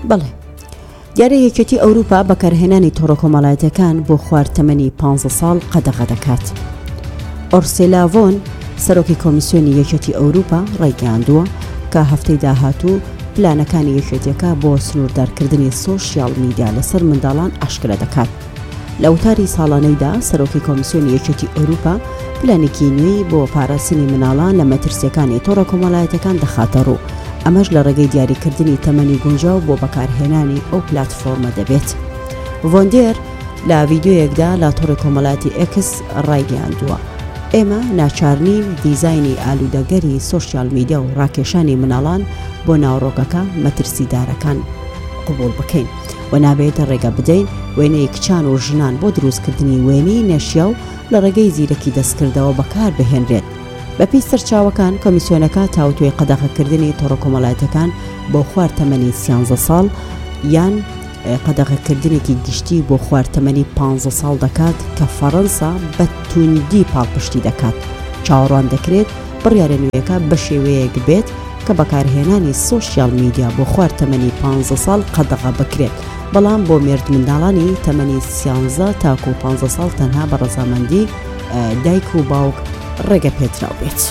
بەڵێ دیارە یەکێتی ئەوروپا بەکارهێنانی تۆڕە کۆمەڵایەتەکان بۆ خواردتەمەنی 15 ساڵ قەدەغە دەکات. ئۆرسولا ڤۆن سەرۆکی کۆمیسیۆنی یەکێتی ئەوروپا ڕایگەیاندووە کە هەفتەی داهاتوو پلانەکانی یەکێتیەکە بۆ سنووردارکردنی سۆشیال میدیا لەسەر منداڵان ئاشکرا دەکات. لە وتاری ساڵانەیدا سەرۆکی کۆمیسیۆنی یەکێتی ئەوروپا پلانێکی نوێی بۆ پاراستنی مناڵان لە مەترسیەکانی تۆڕە کۆمەڵایەتەکان دەخاتە ڕوو. ئەمەش لە ڕێگەی دیاریکردنی تەمەنی گونجاو بۆ بەکارهێنانی ئەو پلاتفۆرمە دەبێت. ڤۆندێر لە ڤیدیۆیەکدا لە تۆڕی کۆمەڵایەتی ئێکس ڕایگەیاندووە ئێمە ناچارنین دیزایانی ئالوودەگەری سۆشیال میدیا و ڕاکێشانی مناڵان بۆ ناوڕۆکەکە مەترسیدارەکان قبول بکەین و نابێتە ڕێگە بدەین وێنەی کچان و ژنان بۆ دروستکردنی وێنەی نەشیا و لە ڕێگەی زیرەکی دەستکردەوە بەکار بهێنرێت. بەپێی سەرچاوەکان کۆمیسیۆنەکە تاوتوێ قەدەغەکردنی تۆڕە کۆمەڵایەتەکان بۆ خواردتەمەنی 13 ساڵ یان قەدەغەکردنێکی گشتی بۆ خواردتەمەنی 15 ساڵ دەکات کە فەڕەنسا بە توندی پاڵپشتی دەکات. چاوەڕوان دەکرێت بڕیارە نوێیەکە بە شێوەیەک بێت کە بەکارهێنانی سۆشیال میدیا بۆ خواردتەمەنی 15 ساڵ قەدەغە بکرێت، بەڵام بۆ مێرد منداڵانی تەمەنی 13 تاکو 15 ساڵ تەنها بە ڕەزامەندی دایک و باوک ڕێگە پێدراو بێت.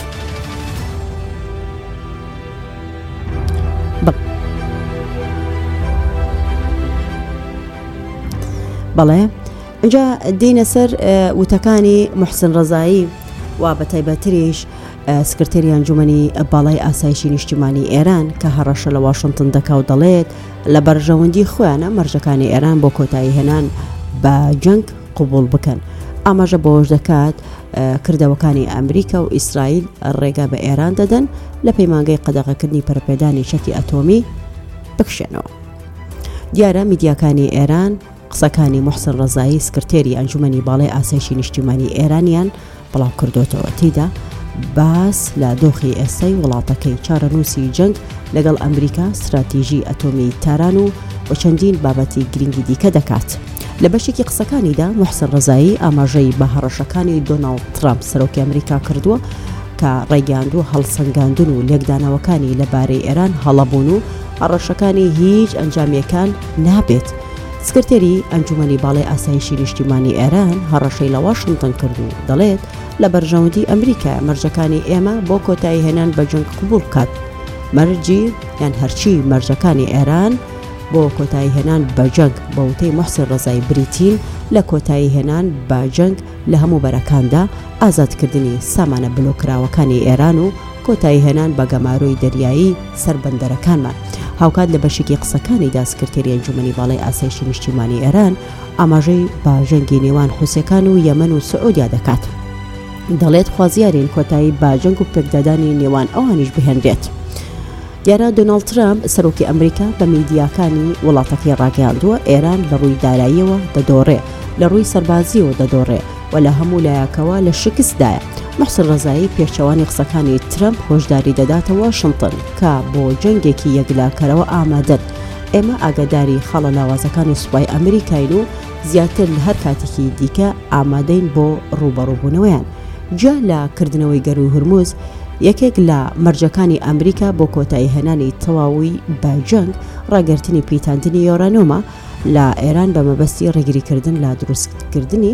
بەڵێ اینجا دینە سەر وتەکانی موحسن ڕەزایی و بە تایبەتریش سکرتێری ئەنجومەنی باڵای ئاسایشی نیشتیمانی ئێران کە هەڕەشە لە واشنگتن دەکا و دەڵێت لە بەرژەوەندی خۆیانە مەرجەکانی ئێران بۆ کۆتایی هێنان بە جەنگ قبول بکەن. ئاماژە بۆش دەکات کردەوەکانی ئەمریکا و ئیسرائیل ڕێگا بە ئێران دەدەن لە پەیمانگەی قەدەغەکردنی پەرەپێدانی چەکی ئەتۆمی بکشێنەوە. دیارە میدیاکانی ئێران قسەکانی موحسن ڕەزایی سکرتێری ئەنجومەنی باڵای ئاسایشی نیشتیمانی ئێرانیان بڵاو کردوتەوە. تێیدا باس لە دۆخی ئێستای وڵاتەکەی چارەنووسی جەنگ لەگەڵ ئەمریکا، استراتیژی ئەتۆمی تاران و چەندین بابەتی گرنگی دیکە دەکات. لە بەشێکی قسەکانیدا موحسن ڕەزایی ئاماژەی بە هەڕەشەکانی دۆناڵد ترامپ سەرۆکی ئەمریکا کردووە کە ڕێگەیاندوو هەڵسەنگاندن و لێکدانەوەکانی لەبارەی ئێران هەڵەبوون و هەڕەشەکانی هیچ ئەنجامیەکان نابێت. سکرتێری ئەنجومەنی باڵای ئاسایشی نیشتیمانی ئێران هەڕەشەی لە واشنگتن کردو دەڵێت لە بەرژەوەندی ئەمریکا مەرجەکانی ئێمە بۆ کۆتایی هێنان بە جەنگ قبول بکات. مەرجی یان هەرچی مەرجەکانی ئێران بۆ کۆتایی هێنان بە جەنگ بە وتەی موحسن ڕەزایی بریتین لە کۆتایی هێنان بە جەنگ لە هەموو بەرەکاندا ئازادکردنی سامانە بلۆکراوەکانی ئێران و کۆتایی هێنان بە گەماروی دەریایی سەربەندەرەکانمان. هاوکات لە بەشێکی قسەکانیدا سکرتێری ئەنجومەنی باڵای ئاسایشی نیشتیمانی ئێران ئاماژەی با ژەنگی نێوان حوسەکان و یەمەن و سعودیا دەکات. دەڵێت خوازیارین کۆتایی با جەنگ و پێکدادانی نێوان ئەوانیش بهێنرێت. دیارە دۆناڵد ترامپ سەرۆکی ئەمریکا بە میدیاکانی وڵاتەکەی ڕاگەیاندووە ئێران لە ڕووی داراییەوە دەدۆڕێ، لە ڕووی سەربازیەوە دەدۆڕێ و لە هەموو لایەکەوە لە شکستدایە. موحسن ڕەزایی پێچەوانی قسەکانی ترامپ هۆشداری دەداتە واشنگتن کە بۆ جەنگێکی یەکلاکەرەوە ئامادەن. ئێمە ئاگاداری خەڵە لاوازەکانی سوپای ئەمریکاین و زیاتر لە هەر کاتێکی دیکە ئامادەین بۆ ڕوبەڕووبوونەوەیان. جا لە کردنەوەی گەر و هورموز یەکێک لە مەرجەکانی ئەمریکا بۆ کۆتایی هێنانی تەواوی بە جەنگ ڕاگررتنی پیتاندنی یۆرانۆمە لە ئێران بە مەبەستی ڕێگریکردن لە دروستکردنی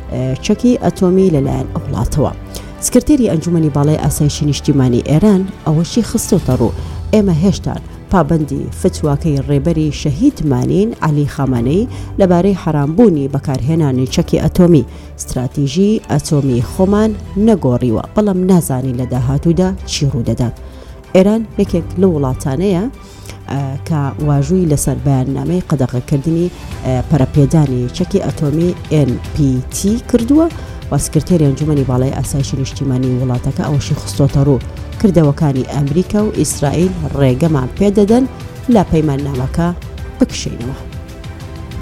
چەکی ئەتۆمی لەلایەن وڵاتەوە. سکرتێری ئەنجومەنی باڵای ئاسایشی نیشتیمانی ئێران ئەوەشی خستۆتە ڕوو ئێمە هێشتا پابەندی فتواکەی ڕێبەری شەهیدمانین عەلی خامانەی لەبارەی حرامبوونی بەکارهێنانی چەکی ئەتۆمی استراتیژی ئەتۆمی خۆمان نەگۆڕیوە، بەڵام نازانی لە داهاتوودا چی ڕوودەدات. ئێران یەکێک لە وڵاتانەیە کە واژووی لەسەر بەیاننامەی قەدەغەکردنی پەرەپێدانی چەکی ئەتۆمی NPT کردووە و سکرتێری ئەنجومەنی باڵای ئاسایشی نیشتیمانی وڵاتەکە ئەوەشی خستۆتە ڕوو کردەوەکانی ئەمریکا و ئیسرائیل ڕێگەمان پێدەدەن لە پەیماننامەکە بکشێنەوە.